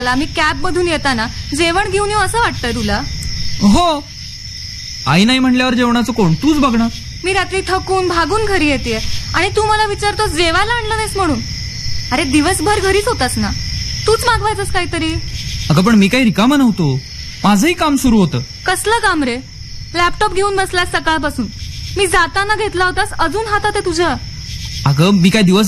मी cab मधून येताना जेवण घेऊन येऊ असं वाटतंय तुला? हो, आई नाही म्हणल्यावर जेवणाचं कोण? तूच बघ ना. मी रात्री थकून भागून घरी येते आणि तू मला विचारतोस जेवायला आणलं नाहीस म्हणून. अरे दिवसभर घरीच होतास ना, तूच मागवायचंस काहीतरी. अगं पण मी काही रिकामा नव्हतो, माझंही काम सुरू होतं. कसलं काम रे? लॅपटॉप घेऊन बसलास सकाळपासून. मी जाताना घेतला होतास, अजून हातात आहे तुझ्या. अगं मी काय दिवस